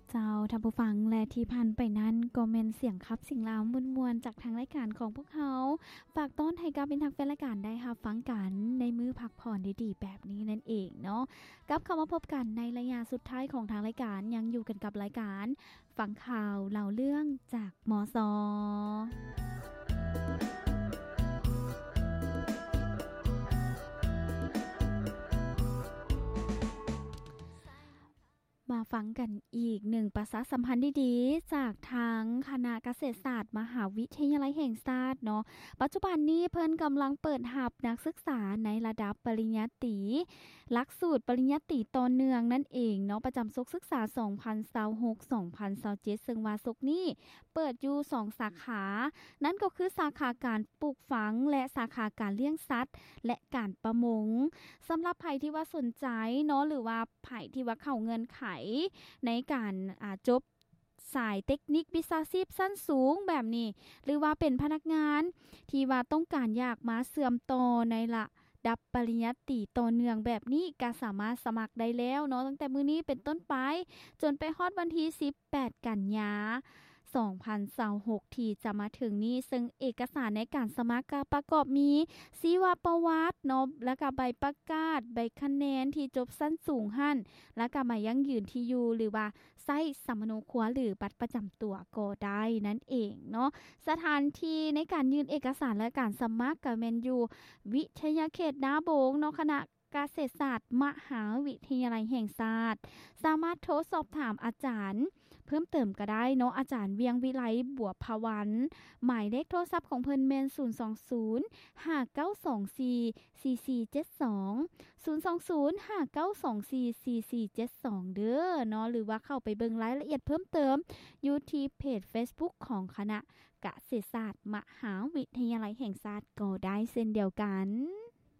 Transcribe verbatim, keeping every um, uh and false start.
เจ้าท่านผู้ฟังและที่ผ่านไปนั้นก็แม่นเสียงครับสิ่งลาวม่วนๆจากทางรายการของพวกเขาฝากต้อนให้กับเป็นทางแฟนรายการได้รับฟังกันในมื้อพักผ่อนดีๆแบบนี้นั่นเองเนาะกลับเข้ามาพบกันในระยะสุดท้ายของทางรายการยังอยู่กันกับรายการฟังข่าวเล่าเรื่องจากมส.มาฟังกันอีกหนึ่งประชาสัมพันธ์ดีๆจากทางคณะเกษตรศาสตร์มหาวิทยาลัยแห่งชาติเนาะปัจจุบันนี้เพิ่นกำลังเปิดรับนักศึกษาในระดับปริญญาตรีหลักสูตรปริญญาตรีต่อเนื่องนั่นเองเนาะประจำศกศึกษา สองพันยี่สิบหก สองพันยี่สิบเจ็ด ซึ่งว่าศกนี้เปิดอยู่สองสาขานั่นก็คือสาขาการปลูกฝังและสาขาการเลี้ยงสัตว์และการประมงสำหรับไผที่ว่าสนใจเนาะหรือว่าไผที่ว่าเข้าเงินไขในการอ่าจบสายเทคนิควิชาชีพสั้นสูงแบบนี้หรือว่าเป็นพนักงานที่ว่าต้องการอยากมาเสื่อมต่อในละดับปริญญาตรีต่อเนื่องแบบนี้ก็สามารถสมัครได้แล้วเนาะตั้งแต่มื้อนี้เป็นต้นไปจนไปฮอดวันที่สิบแปดกันยาสองพันยี่สิบหกที่จะมาถึงนี้ซึ่งเอกสารในการสมัครก็ประกอบมีชีวประวัติเนาะแล้วก็ใบประกาศใบคะแนนที่จบชั้นสูงหั่นแล้วก็มายังยืนที่อยู่หรือว่าใช้สำเนาครัวหรือบัตรประจำตัวก็ได้นั่นเองเนาะสถานที่ในการยื่นเอกสารและการสมัครก็แม่นอยู่วิทยาเขตนาโบงเนาะคณะเกษตรศาสตร์มหาวิทยาลัยแห่งชาติสามารถโทรสอบถามอาจารย์เพิ่มเติมก็ได้เนาะอาจารย์เวียงวิไลบัวพวันหมายเลขโทรศัพท์ของเพิ่นแม่นศูนย์ สอง ศูนย์ ห้า เก้า สอง สี่ สี่ สี่ เจ็ด สอง ศูนย์ สอง ศูนย์ ห้า เก้า สอง สี่ สี่ สี่ เจ็ด สองเด้อเนาะหรือว่าเข้าไปเบิ่งรายละเอียดเพิ่มเติมอยู่ที่เพจ Facebook ของคณะเกษตรศาสตร์มหาวิทยาลัยแห่งชาติก็ได้เช่นเดียวกัน